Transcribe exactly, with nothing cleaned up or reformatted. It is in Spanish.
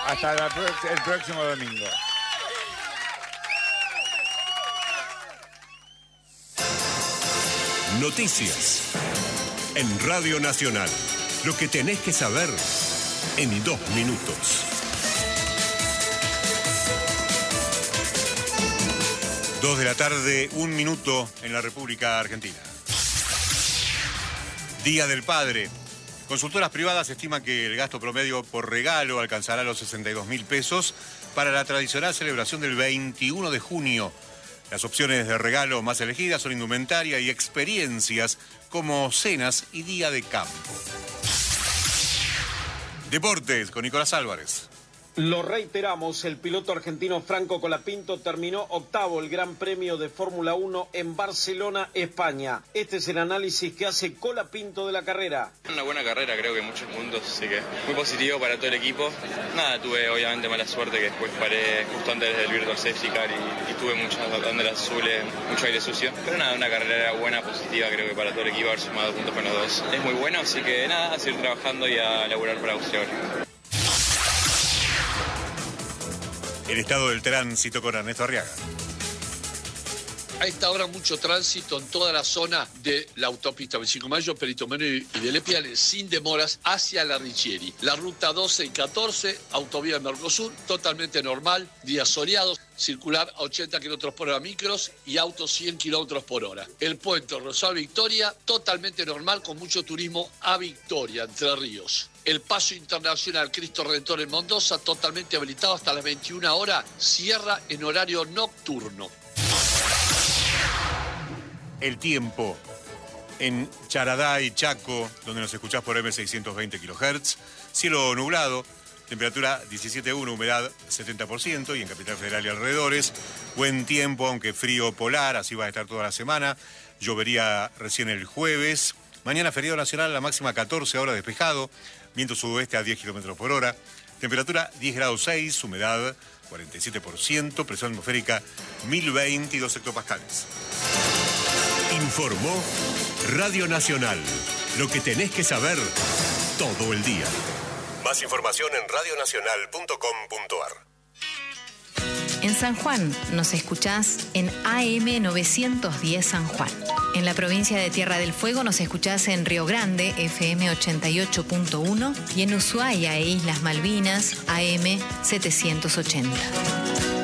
Hasta la, el próximo domingo. Noticias en Radio Nacional. Lo que tenés que saber en dos minutos. Dos de la tarde, un minuto en la República Argentina. Día del Padre. Consultoras privadas estiman que el gasto promedio por regalo alcanzará los sesenta y dos mil pesos para la tradicional celebración del veintiuno de junio. Las opciones de regalo más elegidas son indumentaria y experiencias como cenas y día de campo. Deportes con Nicolás Álvarez. Lo reiteramos, el piloto argentino Franco Colapinto terminó octavo el Gran Premio de Fórmula uno en Barcelona, España. Este es el análisis que hace Colapinto de la carrera. Una buena carrera, creo que en muchos puntos, así que muy positivo para todo el equipo. Nada, tuve obviamente mala suerte que después paré justo antes del Virtual Safety Car y, y tuve muchas banderas azules, mucho aire sucio. Pero nada, una carrera buena, positiva, creo que para todo el equipo haber sumado puntos con los dos. Es muy bueno, así que nada, a seguir trabajando y a laburar para Australia. El estado del tránsito con Ernesto Arriaga. A esta hora mucho tránsito en toda la zona de la autopista veinticinco de mayo, Perito Moreno y de Lepiane, sin demoras hacia la Richieri. La ruta doce y catorce, autovía Mercosur, totalmente normal, días soleados, circular a ochenta kilómetros por hora micros y autos cien kilómetros por hora. El puente Rosal Victoria, totalmente normal, con mucho turismo a Victoria, Entre Ríos. El paso internacional Cristo Redentor en Mendoza, totalmente habilitado hasta las veintiuna horas, cierra en horario nocturno. El tiempo en Charadá y Chaco, donde nos escuchás por eme seiscientos veinte kilohertz, cielo nublado, temperatura diecisiete punto uno, humedad setenta por ciento, y en Capital Federal y alrededores, buen tiempo, aunque frío polar, así va a estar toda la semana, llovería recién el jueves, mañana feriado nacional, la máxima catorce horas despejado, viento sudoeste a diez kilómetros por hora, temperatura diez grados seis, humedad cuarenta y siete por ciento, presión atmosférica mil veintidós hectopascales. Informó Radio Nacional. Lo que tenés que saber todo el día. Más información en radio nacional punto com punto ar. En San Juan nos escuchás en A M novecientos diez San Juan. En la provincia de Tierra del Fuego nos escuchás en Río Grande, F M ochenta y ocho punto uno, y en Ushuaia e Islas Malvinas, A M setecientos ochenta.